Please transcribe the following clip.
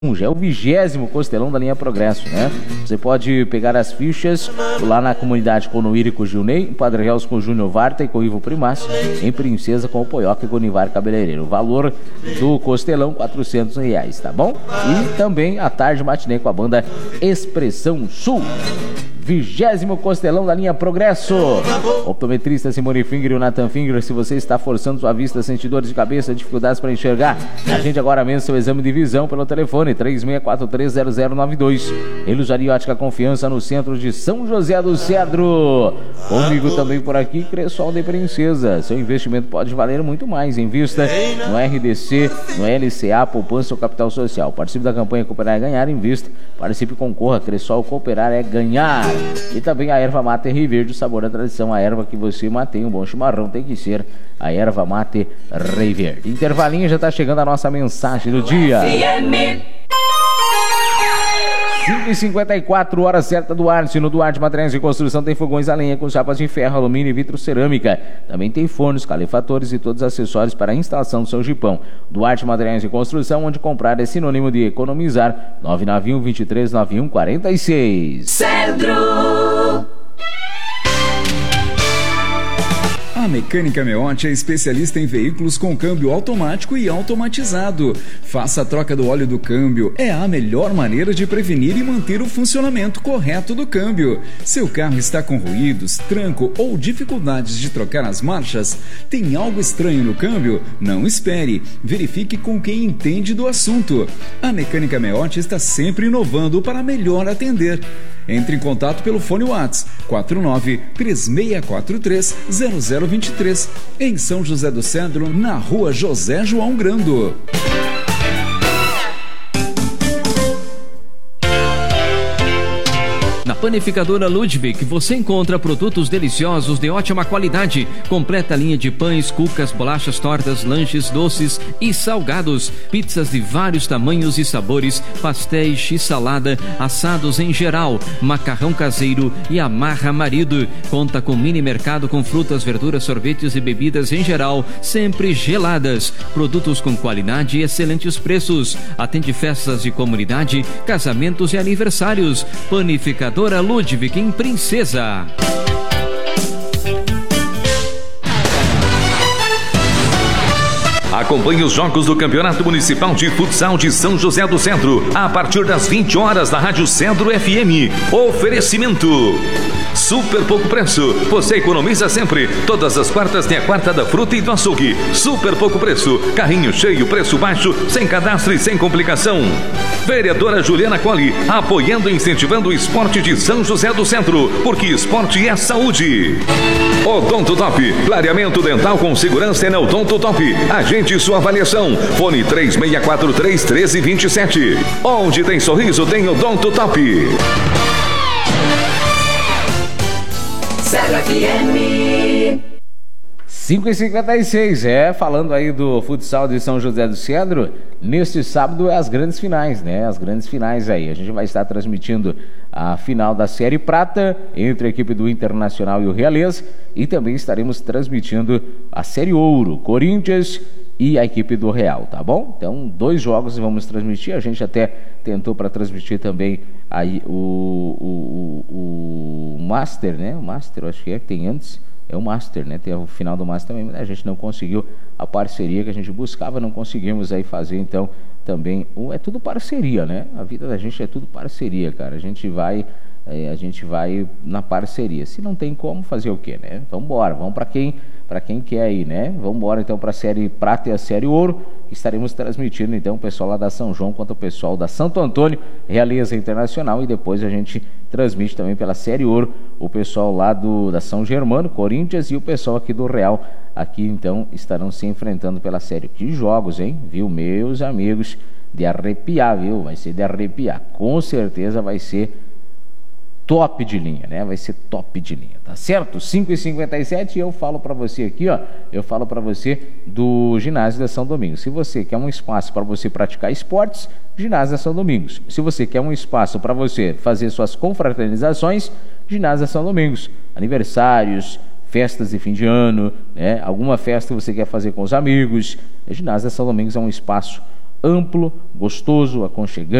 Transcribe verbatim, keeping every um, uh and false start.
Já é o vigésimo Costelão da linha Progresso, né? Você pode pegar as fichas lá na comunidade Conuíri com o Gilney, em Padre Reals com o Júnior Varta e com o Ivo Primácio, em Princesa com o Poioca e com o Nivar Cabeleireiro. O valor do Costelão, quatrocentos reais, tá bom? E também à tarde matinê com a banda Expressão Sul. Vigésimo Costelão da linha Progresso. Optometrista Simone Finger e o Nathan Finger. Se você está forçando sua vista, sente dores de cabeça, dificuldades para enxergar, agende agora mesmo seu exame de visão pelo telefone três seis quatro três zero zero nove dois. Ilusaria Ótica Confiança no centro de São José do Cedro. Comigo também por aqui, Cressol de Princesa. Seu investimento pode valer muito mais. Invista no R D C, no L C A, poupança ou capital social. Participe da campanha Cooperar é Ganhar. Invista, participe e concorra. Cressol, Cooperar é Ganhar. E também a erva mate Rei Verde, o sabor da tradição. A erva que você mantém um bom chimarrão tem que ser a erva mate Rei Verde. Intervalinho, já está chegando a nossa mensagem do dia. cinco e cinquenta e quatro, hora certa do Duarte. No Duarte Materiais de Construção tem fogões a lenha com chapas de ferro, alumínio e vitro cerâmica. Também tem fornos, calefatores e todos os acessórios para a instalação do seu jipão. Duarte Materiais de Construção, onde comprar é sinônimo de economizar. nove nove um, dois três nove um quatro seis. Cedro! A Mecânica Meotti é especialista em veículos com câmbio automático e automatizado. Faça a troca do óleo do câmbio. É a melhor maneira de prevenir e manter o funcionamento correto do câmbio. Seu carro está com ruídos, tranco ou dificuldades de trocar as marchas? Tem algo estranho no câmbio? Não espere. Verifique com quem entende do assunto. A Mecânica Meotti está sempre inovando para melhor atender. Entre em contato pelo fone WhatsApp quatro nove três seis quatro três zero zero dois três, em São José do Cedro, na rua José João Grando. Na Panificadora Ludwig você encontra produtos deliciosos de ótima qualidade, completa linha de pães, cucas, bolachas, tortas, lanches, doces e salgados, pizzas de vários tamanhos e sabores, pastéis, x-salada, assados em geral, macarrão caseiro e amarra marido. Conta com mini mercado com frutas, verduras, sorvetes e bebidas em geral, sempre geladas. Produtos com qualidade e excelentes preços. Atende festas de comunidade, casamentos e aniversários. Panificadora Ludwig em Princesa. Acompanhe os jogos do Campeonato Municipal de Futsal de São José do Cedro a partir das vinte horas na Rádio Cedro F M. Oferecimento Super Pouco Preço. Você economiza sempre. Todas as quartas tem a quarta da fruta e do açougue. Super Pouco Preço. Carrinho cheio, preço baixo, sem cadastro e sem complicação. Vereadora Juliana Colli, apoiando e incentivando o esporte de São José do Centro, porque esporte é saúde. Odonto Top, clareamento dental com segurança é na Odonto Top. Agende sua avaliação. Fone três seis quatro três, um três dois sete. Onde tem sorriso, tem Odonto Top. Cedro F M. cinco e cinquenta e seis, é, falando aí do futsal de São José do Cedro, neste sábado é as grandes finais, né, as grandes finais aí, a gente vai estar transmitindo a final da Série Prata, entre a equipe do Internacional e o Realeza, e também estaremos transmitindo a Série Ouro, Corinthians e a equipe do Real, tá bom? Então, dois jogos vamos transmitir, a gente até tentou para transmitir também aí o, o, o, o Master, né, o Master, eu acho que é que tem antes, é o Master, né? Tem o final do Master também, a gente não conseguiu a parceria que a gente buscava, não conseguimos aí fazer, então também, é tudo parceria, né? A vida da gente é tudo parceria, cara. A gente vai, é, a gente vai na parceria. Se não tem como, fazer o quê, né? Vamos embora, vamos para quem, para quem quer aí, né? Vamos embora então para a Série Prata e a Série Ouro. Estaremos transmitindo então o pessoal lá da São João quanto o pessoal da Santo Antônio, Realeza Internacional, e depois a gente transmite também pela Série Ouro o pessoal lá do, da São Germano, Corinthians, e o pessoal aqui do Real, aqui então estarão se enfrentando pela Série. Que jogos, hein? Viu, meus amigos, de arrepiar, viu? Vai ser de arrepiar, com certeza vai ser top de linha, né? Vai ser top de linha, tá certo? cinco e cinquenta e sete, e eu falo para você aqui, ó, eu falo para você do Ginásio da São Domingos. Se você quer um espaço para você praticar esportes, Ginásio da São Domingos. Se você quer um espaço para você fazer suas confraternizações, Ginásio da São Domingos. Aniversários, festas de fim de ano, né? Alguma festa que você quer fazer com os amigos, a Ginásio da São Domingos é um espaço amplo, gostoso, aconchegante.